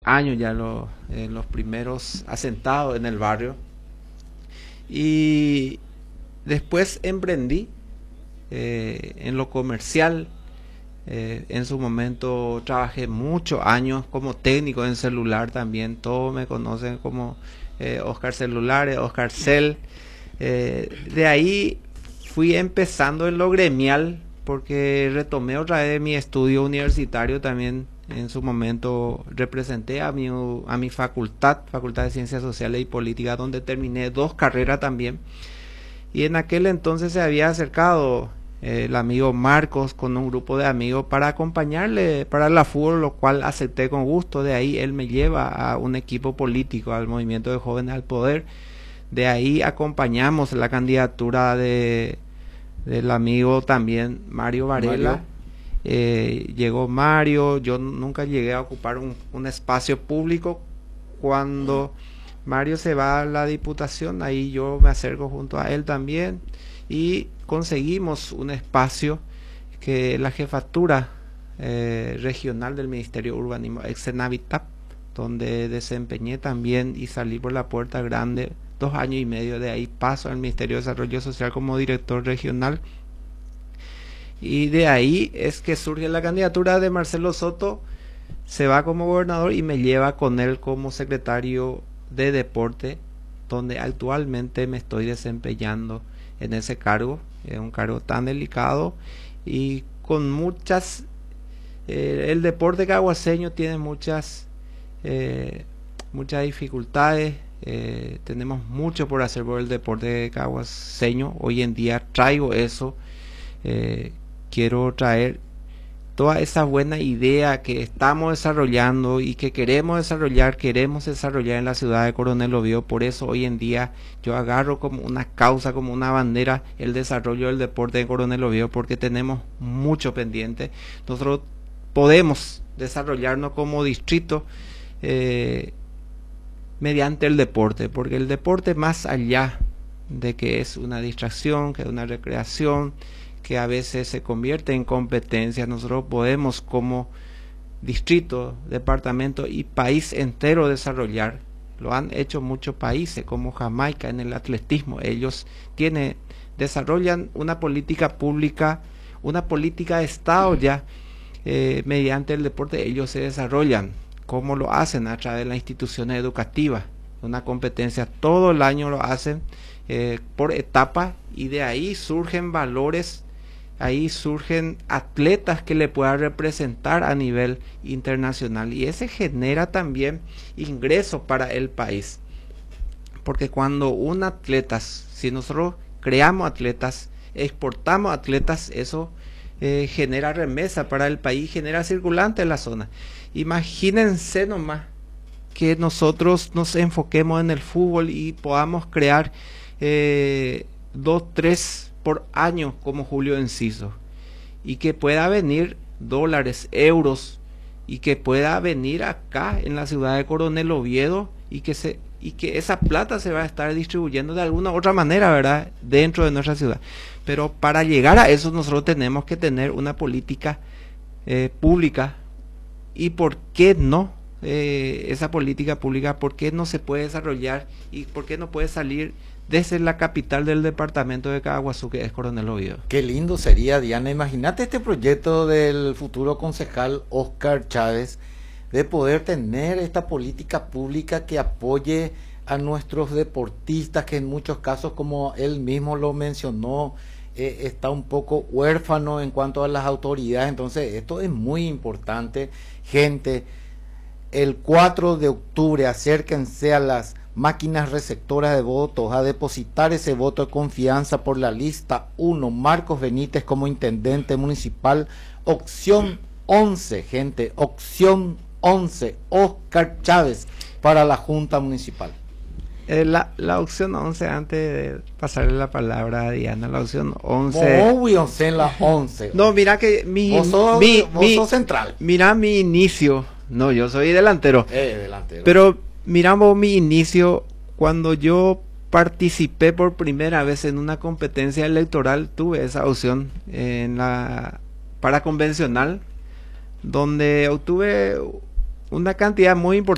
años ya los primeros asentados en el barrio. Y después emprendí en lo comercial. En su momento trabajé muchos años como técnico en celular también. Todos me conocen como Oscar Celulares, Oscar Cel. De ahí fui empezando en lo gremial porque retomé otra vez mi estudio universitario también. En su momento representé a mi facultad de Ciencias Sociales y Políticas, donde terminé 2 carreras también. Y en aquel entonces se había acercado el amigo Marcos con un grupo de amigos para acompañarle para la fútbol, lo cual acepté con gusto. De ahí él me lleva a un equipo político, al Movimiento de Jóvenes al Poder. De ahí acompañamos la candidatura del amigo también Mario Varela. Llegó Mario, yo nunca llegué a ocupar un espacio público. Cuando Mario se va a la diputación, ahí yo me acerco junto a él también y conseguimos un espacio que la jefatura regional del Ministerio de Urbanismo, Exenavitap, donde desempeñé también y salí por la puerta grande 2 años y medio. De ahí paso al Ministerio de Desarrollo Social como director regional. Y de ahí es que surge la candidatura de Marcelo Soto, se va como gobernador y me lleva con él como secretario de deporte, donde actualmente me estoy desempeñando en ese cargo. Es un cargo tan delicado y con muchas... el deporte caguaseño tiene muchas dificultades. Tenemos mucho por hacer por el deporte caguaseño. Hoy en día traigo eso. Quiero traer toda esa buena idea que estamos desarrollando y que queremos desarrollar en la ciudad de Coronel Oviedo. Por eso hoy en día yo agarro como una causa, como una bandera, el desarrollo del deporte de Coronel Oviedo, porque tenemos mucho pendiente. Nosotros podemos desarrollarnos como distrito mediante el deporte, porque el deporte, más allá de que es una distracción, que es una recreación, que a veces se convierte en competencia, nosotros podemos como distrito, departamento y país entero desarrollar. Lo han hecho muchos países como Jamaica en el atletismo. Ellos desarrollan una política pública, una política de Estado ya mediante el deporte. Ellos se desarrollan. ¿Cómo lo hacen? A través de las instituciones educativas. Una competencia todo el año lo hacen por etapa, y de ahí surgen valores. Ahí surgen atletas que le puedan representar a nivel internacional, y ese genera también ingresos para el país, porque cuando si nosotros creamos atletas, exportamos atletas, eso genera remesa para el país, genera circulante en la zona. Imagínense nomás que nosotros nos enfoquemos en el fútbol y podamos crear 2, 3 por año como Julio Enciso, y que pueda venir dólares, euros, y que pueda venir acá en la ciudad de Coronel Oviedo, y que esa plata se va a estar distribuyendo de alguna otra manera, ¿verdad?, dentro de nuestra ciudad. Pero para llegar a eso nosotros tenemos que tener una política pública. ¿Y por qué no esa política pública? ¿Por qué no se puede desarrollar y por qué no puede salir desde la capital del departamento de Caguazú, que es Coronel Oviedo? Qué lindo sería, Diana. Imagínate este proyecto del futuro concejal Oscar Chávez, de poder tener esta política pública que apoye a nuestros deportistas, que en muchos casos, como él mismo lo mencionó, está un poco huérfano en cuanto a las autoridades. Entonces esto es muy importante. Gente, el 4 de octubre acérquense a las máquinas receptoras de votos a depositar ese voto de confianza por la lista 1, Marcos Benítez como intendente municipal, opción 11, gente, opción 11, Oscar Chávez para la Junta Municipal. La opción 11, antes de pasarle la palabra a Diana, la opción 11... Obvio, en la 11. No, mira que vos sos central. Mira mi inicio. No, yo soy delantero. Delantero. Pero miramos mi inicio cuando yo participé por primera vez en una competencia electoral. Tuve esa opción en la paraconvencional, donde obtuve una cantidad muy importante